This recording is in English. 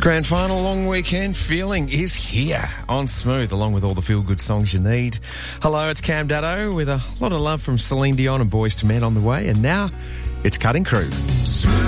Grand final, long weekend feeling is here on Smooth, along with all the feel-good songs you need. Hello, it's Cam Daddo with a lot of love from Celine Dion and Boys to Men on the way, and now it's Cutting Crew.